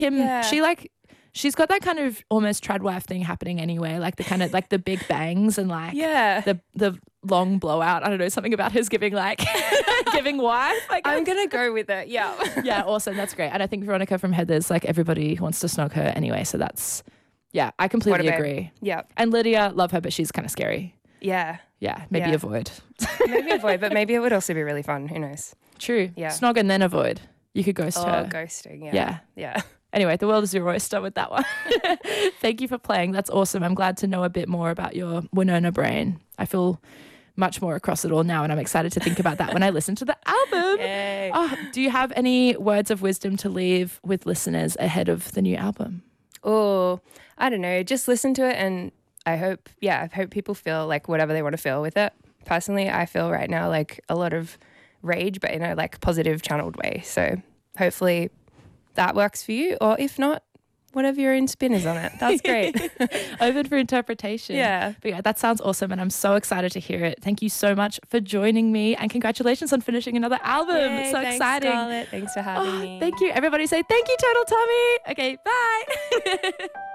him. Yeah. She's got that kind of almost trad wife thing happening anyway, like the kind of like the big bangs and like the long blowout. I don't know, something about hers giving like giving wife. Like I'm gonna go with it. Yeah. Yeah, awesome. That's great. And I think Veronica from Heathers, like everybody wants to snog her anyway. So that's I completely agree. Yeah. And Lydia, love her, but she's kind of scary. Yeah. Yeah, maybe avoid. Maybe avoid, but maybe it would also be really fun. Who knows? True. Yeah. Snog and then avoid. You could ghost her. Ghosting. Yeah. Yeah. Anyway, the world is your oyster with that one. Thank you for playing. That's awesome. I'm glad to know a bit more about your Winona brain. I feel much more across it all now, and I'm excited to think about that when I listen to the album. Yay. Oh, do you have any words of wisdom to leave with listeners ahead of the new album? Oh, I don't know. Just listen to it, and I hope people feel like whatever they want to feel with it. Personally, I feel right now like a lot of rage, but in a like positive channeled way. So hopefully that works for you, or if not, whatever your own spin is on it. That's great. Open for interpretation. Yeah. But yeah, that sounds awesome, and I'm so excited to hear it. Thank you so much for joining me, and congratulations on finishing another album. Yay, so thanks, exciting. Scarlett. Thanks for having me. Thank you. Everybody say thank you, Total Tommy. Okay, bye.